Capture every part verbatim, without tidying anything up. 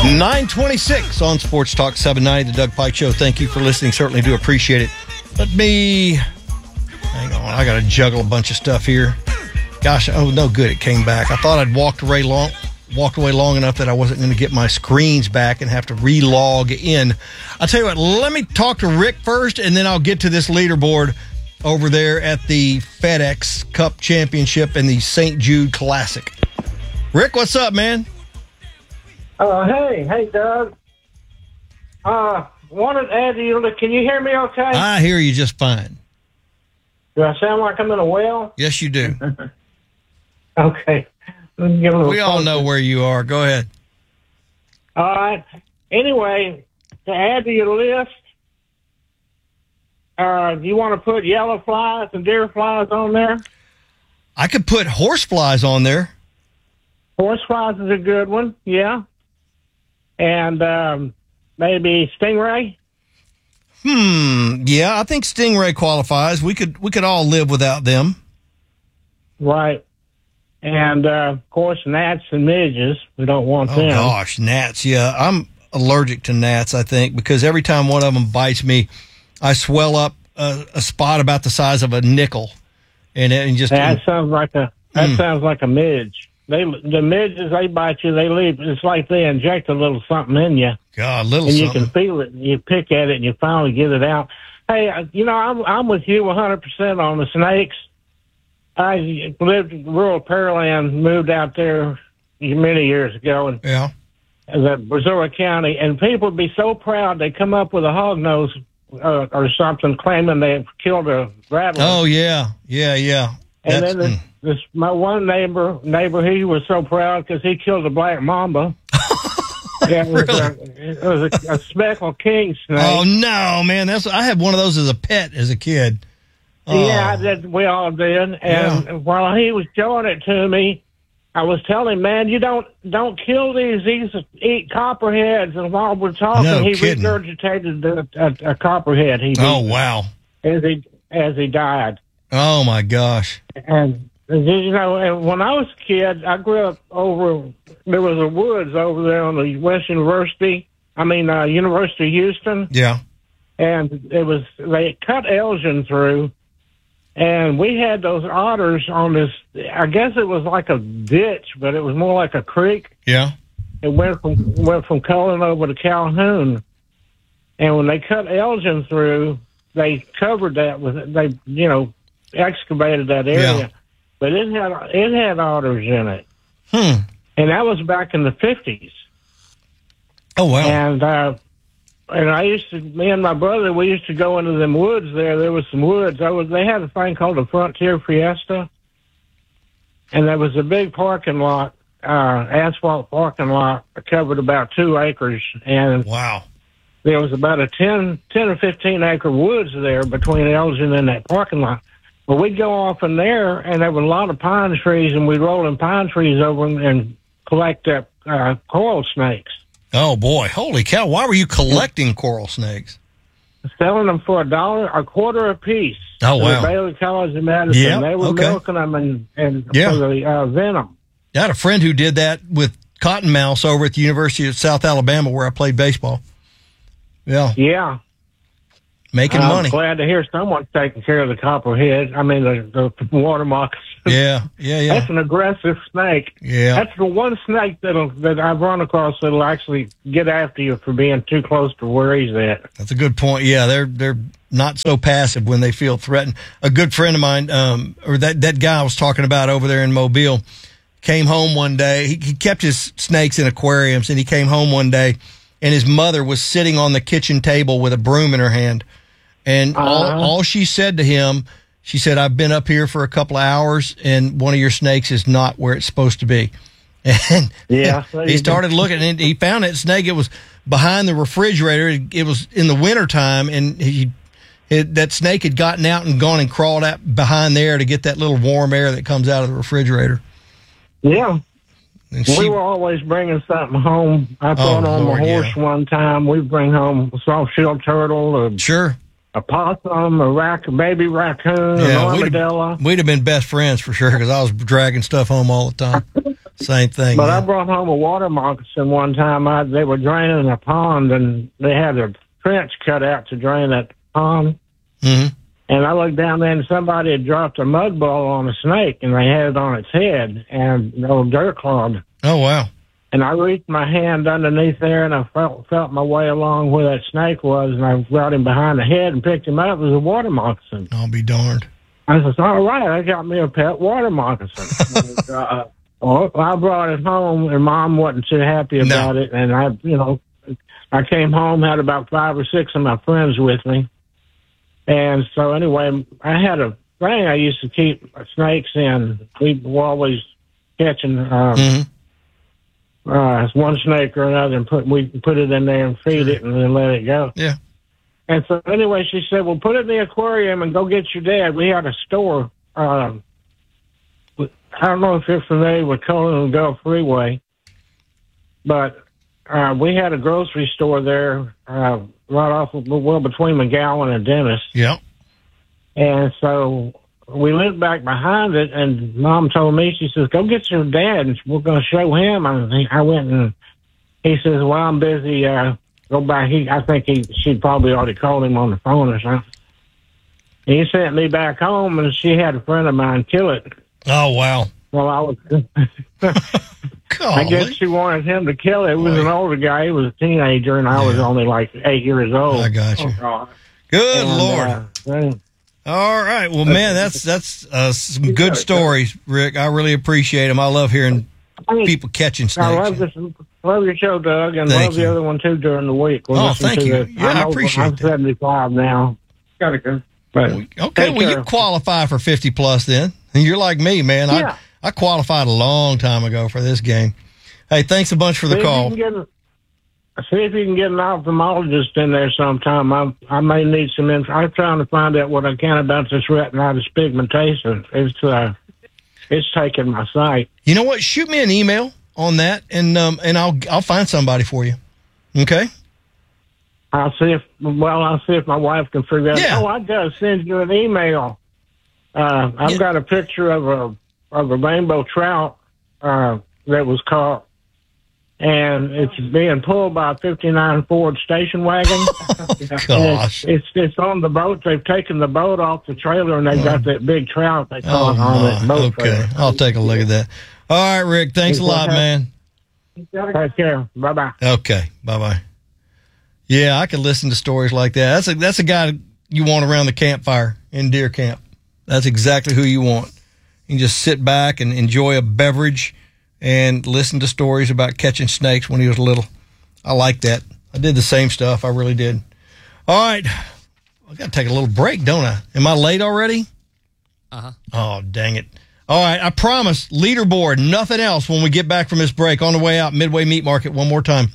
nine twenty-six on Sports Talk seven ninety, the Doug Pike Show. Thank you for listening. Certainly do appreciate it. Let me, hang on, I got to juggle a bunch of stuff here. Gosh, oh, no good, it came back. I thought I'd walked away long, walked away long enough that I wasn't going to get my screens back and have to re-log in. I'll tell you what, let me talk to Rick first, and then I'll get to this leaderboard over there at the FedEx Cup Championship and the Saint Jude Classic. Rick, what's up, man? Uh, hey, hey, Doug. Uh, wanted to add to you. Can you hear me okay? I hear you just fine. Do I sound like I'm in a well? Yes, you do. Okay. We all know where you are. Go ahead. All right. Anyway, to add to your list, uh, do you want to put yellow flies and deer flies on there? I could put horse flies on there. Horse flies is a good one, yeah. And um, maybe stingray? Hmm. Yeah, I think stingray qualifies. We could we could all live without them. Right. And, uh, of course, gnats and midges. We don't want oh, them. Oh, gosh, gnats. Yeah, I'm allergic to gnats, I think, because every time one of them bites me, I swell up a, a spot about the size of a nickel. And, it, and just That sounds like a that mm. sounds like a midge. They the midges, they bite you, they leave. It's like they inject a little something in you. God, a little and something. you can feel it. And you pick at it, and you finally get it out. Hey, you know, I'm I'm with you one hundred percent on the snakes. I lived in rural Pearland, moved out there many years ago, and yeah, the Brazoria County, and people would be so proud they come up with a hog nose uh, or something, claiming they killed a rattler. Oh yeah, yeah, yeah. And That's, then this, mm. this my one neighbor neighbor he was so proud because he killed a black mamba. Yeah, it was, Really? a, it was a, a speckled king snake. Oh no, man! That's I had one of those as a pet as a kid. Oh. Yeah, that we all did. And Yeah. while he was showing it to me, I was telling him, man, you don't don't kill these. These eat copperheads. And while we're talking, No he kidding. regurgitated a, a, a copperhead. He Oh beat wow! as he as he died. Oh my gosh! And you know, and when I was a kid, I grew up over. There was a woods over there on the West University. I mean, uh, University of Houston, Yeah. and it was they cut Elgin through. And we had those otters on this, I guess it was like a ditch, but it was more like a creek. Yeah. It went from went from Cullen over to Calhoun. And when they cut Elgin through, they covered that with, they, you know, excavated that area. Yeah. But it had it had otters in it. Hmm. And that was back in the fifties. Oh wow! And, uh, And I used to, me and my brother, we used to go into them woods there. There was some woods. I was, they had a thing called the Frontier Fiesta. And there was a big parking lot, uh, asphalt parking lot that covered about two acres. And wow. there was about a ten, ten or fifteen acre woods there between Elgin and that parking lot. But we'd go off in there, and there were a lot of pine trees, and we'd roll in pine trees over and, and collect up uh, coral snakes. Oh boy! Holy cow! Why were you collecting coral snakes? Selling them for a dollar, a quarter a piece. Oh wow! To Baylor College of Medicine. Yep, They were okay. milking them and, and Yeah. for the uh, venom. I had a friend who did that with cottonmouths over at the University of South Alabama, where I played baseball. Yeah, Yeah. making I'm money. glad to hear someone's taking care of the copperhead. I mean, the, the water moccasin. Yeah, yeah, yeah. That's an aggressive snake. Yeah. That's the one snake that'll, that I've run across that'll actually get after you for being too close to where he's at. That's a good point. Yeah, they're they're not so passive when they feel threatened. A good friend of mine, um, or that, that guy I was talking about over there in Mobile, came home one day. He, he kept his snakes in aquariums, and he came home one day, and his mother was sitting on the kitchen table with a broom in her hand. And all, Uh-huh. all she said to him, she said, I've been up here for a couple of hours, and one of your snakes is not where it's supposed to be. And Yeah. he started looking, and he found that snake. It was behind the refrigerator. It, it was in the wintertime, and he it, that snake had gotten out and gone and crawled out behind there to get that little warm air that comes out of the refrigerator. Yeah. And We she, were always bringing something home. I brought on Lord, the horse yeah. one time. We bring home a soft-shelled turtle, a, sure. a possum, a rac- baby raccoon, Yeah, an we'd armadillo. have, we'd have been best friends for sure because I was dragging stuff home all the time. Same thing. But yeah. I brought home a water moccasin one time. I, they were draining a pond, and they had a trench cut out to drain that pond. Mm-hmm. And I looked down there, and somebody had dropped a mud ball on a snake, and they had it on its head, and the old dirt clod. Oh, wow. And I reached my hand underneath there, and I felt felt my way along where that snake was, and I brought him behind the head and picked him up. It was a water moccasin. I'll be darned. I said, all right, I got me a pet water moccasin. and, uh, well, I brought it home, and Mom wasn't too happy about no. it. And I, you know, I came home, had about five or six of my friends with me. And so anyway, I had a thing I used to keep snakes in. We were always catching uh, mm-hmm. uh, one snake or another, and put we put it in there and feed it and then let it go. Yeah. And so anyway, she said, well, put it in the aquarium and go get your dad. We had a store. Uh, I don't know if you're familiar with Cullen and Gulf Freeway, but uh, we had a grocery store there uh, right off of, well, between McGowan and Dennis. Yeah. And so we lived back behind it, and Mom told me, she says, go get your dad, and we're going to show him. And I went, and he says, well, I'm busy. Uh, go back. He, I think he, she'd probably already called him on the phone or something. And he sent me back home, and she had a friend of mine kill it. Oh, wow. Well, I was. I guess she wanted him to kill it. It was Boy. an older guy. He was a teenager, and I yeah. was only like eight years old. I got you. Oh, good and, Lord. Uh, then, All right. Well, man, that's that's uh, some good stories, Rick. I really appreciate them. I love hearing I mean, people catching snakes. I love, this, love your show, Doug, and thank love you. the other one, too, during the week. We'll oh, thank you. The, yeah, I'm I appreciate over, I'm that. I'm seventy-five now. Gotta go. But okay, well, care. you qualify for fifty plus then. And you're like me, man. Yeah. I, I qualified a long time ago for this game. Hey, thanks a bunch for the see call. If you can get, see if you can get an ophthalmologist in there sometime. I I may need some info. I'm trying to find out what I can about this retinitis pigmentation. It's uh, it's taking my sight. You know what? Shoot me an email on that, and um, and I'll I'll find somebody for you. Okay. I'll see if well, I'll see if my wife can figure out. Yeah. Oh, I gotta send you an email. Uh, I've yeah. got a picture of a of a rainbow trout uh, that was caught, and it's being pulled by a fifty-nine Ford station wagon. Gosh, it's, it's it's on the boat. They've taken the boat off the trailer, and they've oh. got that big trout they caught oh, on that boat. Okay, trailer. I'll take a look at that. All right, Rick. Thanks a lot, man. Take care. Bye bye. Okay. Bye bye. Yeah, I could listen to stories like that. That's a that's a guy you want around the campfire in deer camp. That's exactly who you want. You can just sit back and enjoy a beverage and listen to stories about catching snakes when he was little. I like that. I did the same stuff. I really did. All right. I got to take a little break, don't I? Am I late already? Uh-huh. Oh, dang it. All right. I promise, leaderboard, nothing else when we get back from this break. On the way out, Midway Meat Market one more time.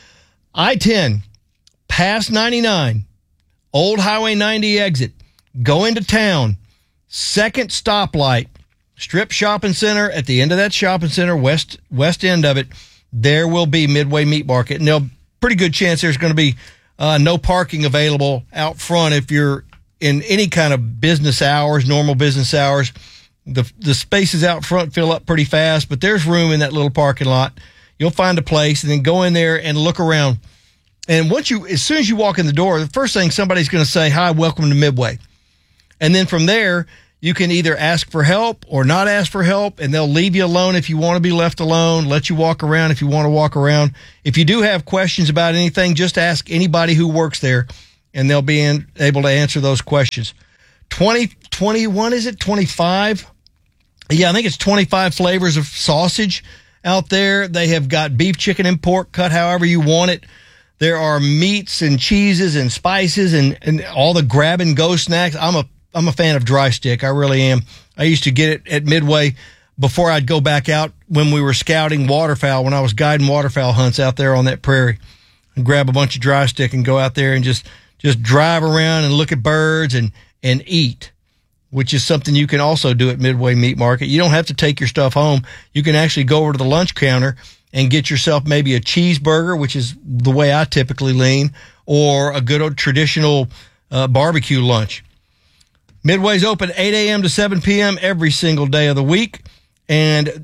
I ten, past ninety-nine, Old Highway ninety exit, go into town, second stoplight, Strip Shopping Center. At the end of that shopping center, west west end of it, there will be Midway Meat Market. And there's a pretty good chance there's going to be uh, no parking available out front if you're in any kind of business hours, normal business hours. The the spaces out front fill up pretty fast, but there's room in that little parking lot. You'll find a place and then go in there and look around. And once you, as soon as you walk in the door, the first thing somebody's going to say, hi, welcome to Midway. And then from there, you can either ask for help or not ask for help, and they'll leave you alone if you want to be left alone, let you walk around if you want to walk around. If you do have questions about anything, just ask anybody who works there, and they'll be in, able to answer those questions. twenty, twenty-one, is it? twenty-five? Yeah, I think it's twenty-five flavors of sausage out there. They have got beef, chicken, and pork cut however you want it. There are meats and cheeses and spices and, and all the grab and go snacks. I'm a I'm a fan of Dry Stick. I really am. I used to get it at Midway before I'd go back out when we were scouting waterfowl, when I was guiding waterfowl hunts out there on that prairie, and grab a bunch of Dry Stick and go out there and just just drive around and look at birds and and eat, which is something you can also do at Midway Meat Market. You don't have to take your stuff home. You can actually go over to the lunch counter and get yourself maybe a cheeseburger, which is the way I typically lean, or a good old traditional uh, barbecue lunch. Midway's open eight a.m. to seven p.m. every single day of the week. And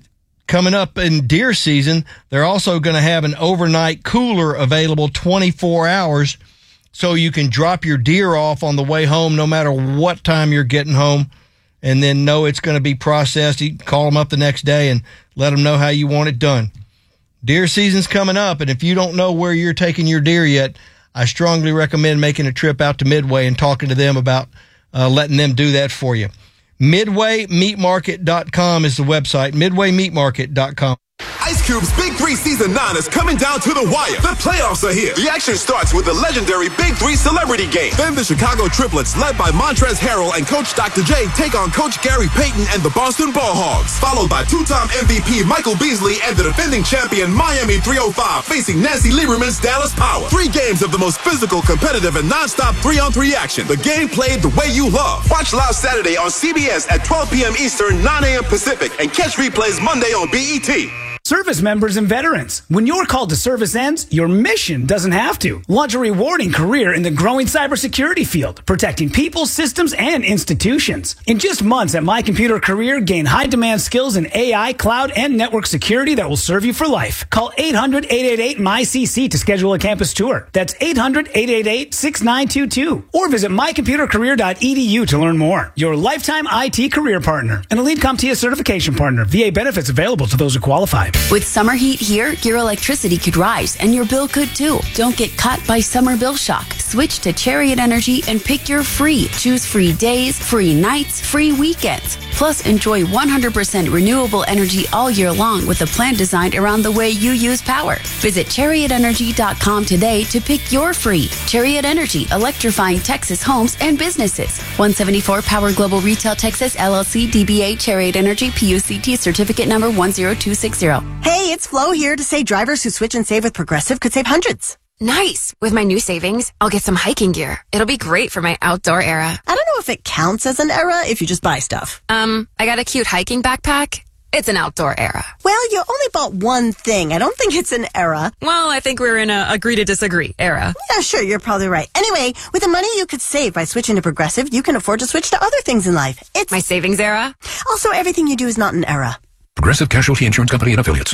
coming up in deer season, they're also going to have an overnight cooler available twenty-four hours, so you can drop your deer off on the way home no matter what time you're getting home, and then know it's going to be processed. You can call them up the next day and let them know how you want it done. Deer season's coming up, and if you don't know where you're taking your deer yet, I strongly recommend making a trip out to Midway and talking to them about uh, letting them do that for you. midway meat market dot com is the website, midway meat market dot com. Ice Cube's Big Three Season nine is coming down to the wire. The playoffs are here. The action starts with the legendary Big Three Celebrity Game. Then the Chicago Triplets, led by Montrezl Harrell and Coach Doctor J, take on Coach Gary Payton and the Boston Ball Hogs. Followed by two-time M V P Michael Beasley and the defending champion Miami three oh five facing Nancy Lieberman's Dallas Power. Three games of the most physical, competitive, and non-stop three-on-three action. The game played the way you love. Watch live Saturday on C B S at twelve p.m. Eastern, nine a.m. Pacific, and catch replays Monday on B E T. Service members and veterans. When your call to service ends, your mission doesn't have to. Launch a rewarding career in the growing cybersecurity field, protecting people, systems, and institutions. In just months at My Computer Career, gain high-demand skills in A I, cloud, and network security that will serve you for life. Call eight hundred, eight eight eight, M Y C C to schedule a campus tour. That's eight hundred, eight eight eight, six nine two two. Or visit my computer career dot e d u to learn more. Your lifetime I T career partner. An Elite CompTIA certification partner. V A benefits available to those who qualify. With summer heat here, your electricity could rise and your bill could too. Don't get caught by summer bill shock. Switch to Chariot Energy and pick your free. Choose free days, free nights, free weekends. Plus, enjoy one hundred percent renewable energy all year long with a plan designed around the way you use power. Visit chariot energy dot com today to pick your free. Chariot Energy, electrifying Texas homes and businesses. one seventy-four Power Global Retail Texas, L L C, D B A, Chariot Energy, P U C T, certificate number one zero two six zero. Hey, it's Flo here to say drivers who switch and save with Progressive could save hundreds. Nice. With my new savings, I'll get some hiking gear. It'll be great for my outdoor era. I don't know if it counts as an era if you just buy stuff. Um, I got a cute hiking backpack. It's an outdoor era. Well, you only bought one thing. I don't think it's an era. Well, I think we're in a agree to disagree era. Yeah, sure, you're probably right. Anyway, with the money you could save by switching to Progressive, you can afford to switch to other things in life. It's my savings era. Also, everything you do is not an era. Progressive Casualty Insurance Company and Affiliates.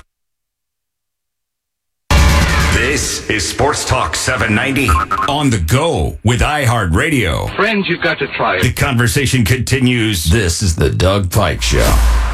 This is Sports Talk seven ninety. On the go with iHeartRadio. Friends, you've got to try it. The conversation continues. This is the Doug Pike Show.